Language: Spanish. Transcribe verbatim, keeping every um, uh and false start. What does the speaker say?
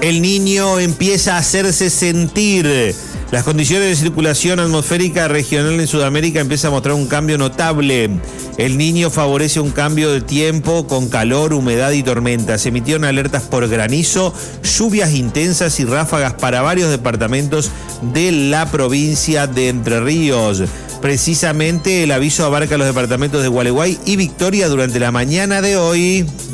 El Niño empieza a hacerse sentir. Las condiciones de circulación atmosférica regional en Sudamérica empiezan a mostrar un cambio notable. El Niño favorece un cambio de tiempo con calor, humedad y tormenta. Se emitieron alertas por granizo, lluvias intensas y ráfagas para varios departamentos de la provincia de Entre Ríos. Precisamente el aviso abarca los departamentos de Gualeguay y Victoria durante la mañana de hoy.